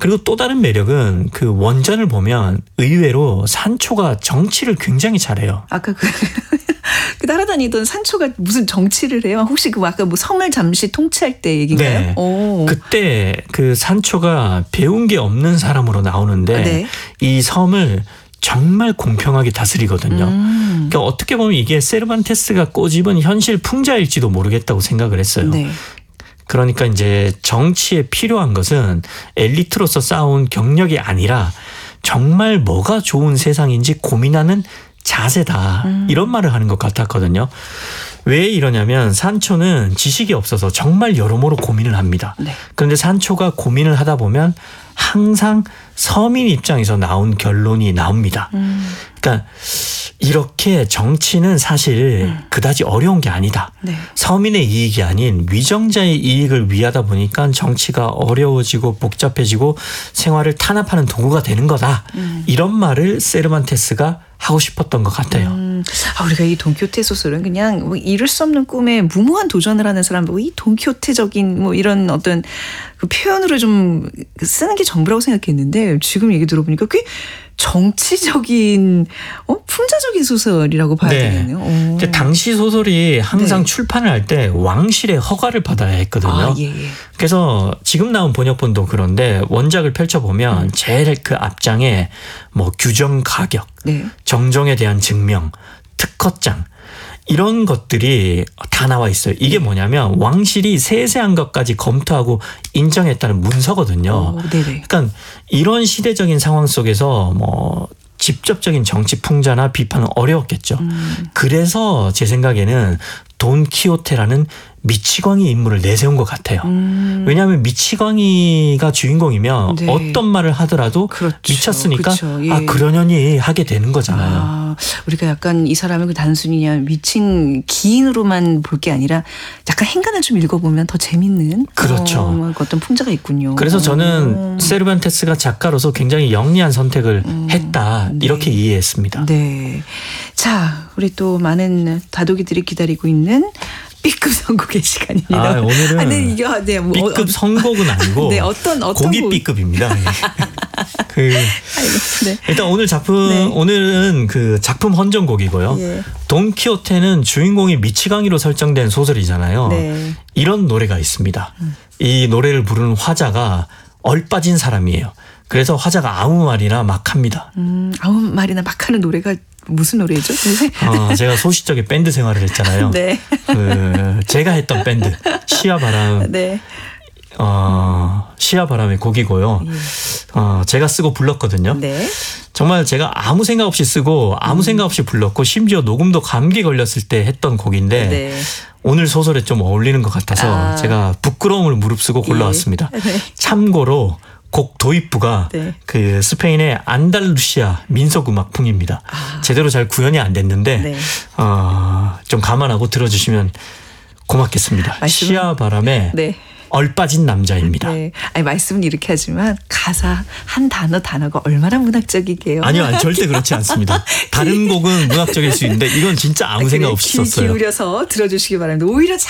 그리고 또 다른 매력은 그 원전을 보면 의외로 산초가 정치를 굉장히 잘해요. 아까 그 따라다니던 산초가 무슨 정치를 해요? 혹시 그 아까 뭐 섬을 잠시 통치할 때 얘기인가요? 네. 오. 그때 그 산초가 배운 게 없는 사람으로 나오는데 네. 이 섬을 정말 공평하게 다스리거든요. 그러니까 어떻게 보면 이게 세르반테스가 꼬집은 현실 풍자일지도 모르겠다고 생각을 했어요. 네. 그러니까 이제 정치에 필요한 것은 엘리트로서 쌓아온 경력이 아니라 정말 뭐가 좋은 세상인지 고민하는 자세다. 이런 말을 하는 것 같았거든요. 왜 이러냐면 산초는 지식이 없어서 정말 여러모로 고민을 합니다. 네. 그런데 산초가 고민을 하다 보면 항상 서민 입장에서 나온 결론이 나옵니다. 그러니까 이렇게 정치는 사실 그다지 어려운 게 아니다. 네. 서민의 이익이 아닌 위정자의 이익을 위하다 보니까 정치가 어려워지고 복잡해지고 생활을 탄압하는 도구가 되는 거다. 이런 말을 세르반테스가 하고 싶었던 것 같아요. 우리가 이 돈키호테 소설은 그냥 뭐 이룰 수 없는 꿈에 무모한 도전을 하는 사람 보고 이 돈키호테적인 뭐 이런 어떤 그 표현으로 좀 쓰는 게 전부라고 생각했는데 지금 얘기 들어보니까 꽤 정치적인 풍자적인 소설이라고 봐야 되겠네요. 당시 소설이 항상 네. 출판을 할 때 왕실의 허가를 받아야 했거든요. 아, 예. 그래서 지금 나온 번역본도 그런데 원작을 펼쳐보면 제일 그 앞장에 뭐 규정 가격, 네. 정정에 대한 증명, 특허장 이런 것들이 다 나와 있어요. 이게 뭐냐면 왕실이 세세한 것까지 검토하고 인정했다는 문서거든요. 네네. 그러니까 이런 시대적인 상황 속에서 뭐 직접적인 정치 풍자나 비판은 어려웠겠죠. 그래서 제 생각에는 돈키호테라는 미치광이 인물을 내세운 것 같아요. 왜냐하면 미치광이가 주인공이면 네. 어떤 말을 하더라도 그렇죠. 미쳤으니까 그렇죠. 예. 아 그러려니 하게 되는 거잖아요. 우리가 약간 이 사람을 그 단순히 그냥 미친 기인으로만 볼 게 아니라 약간 행간을 좀 읽어보면 더 재밌는 그렇죠. 어떤 풍자가 있군요. 그래서 저는 세르반테스가 작가로서 굉장히 영리한 선택을 했다 이렇게 이해했습니다. 네. 자, 우리 또 많은 다독이들이 기다리고 있는 B급 선곡의 시간입니다. 오늘은 네, 이게 뭐 B급 선곡은 아니고 네, 어떤 고기 B급입니다. 네. 일단 오늘 작품 네. 오늘은 그 작품 헌정곡이고요. 예. 돈키호테는 주인공이 미치광이로 설정된 소설이잖아요. 네. 이런 노래가 있습니다. 이 노래를 부르는 화자가 얼빠진 사람이에요. 그래서 화자가 아무 말이나 막 합니다. 아무 말이나 막 하는 노래가 무슨 노래죠? 제가 소시적에 밴드 생활을 했잖아요. 네. 제가 했던 밴드 시야바람. 네. 시야바람의 곡이고요. 제가 쓰고 불렀거든요. 네. 정말 제가 아무 생각 없이 쓰고 아무 생각 없이 불렀고 심지어 녹음도 감기 걸렸을 때 했던 곡인데 네. 오늘 소설에 좀 어울리는 것 같아서 제가 부끄러움을 무릅쓰고 골라왔습니다. 예. 네. 참고로 곡 도입부가 네. 그 스페인의 안달루시아 민속음악풍입니다. 제대로 잘 구현이 안 됐는데 네. 좀 감안하고 들어주시면 고맙겠습니다. 시야바람의 네. 얼빠진 남자입니다. 네. 아니 말씀은 이렇게 하지만 가사 한 단어가 얼마나 문학적이게요. 아니요, 절대 그렇지 않습니다. 다른 곡은 문학적일 수 있는데 이건 진짜 아무 생각 없이 썼어요. 귀 기울여서 들어주시기 바랍니다. 오히려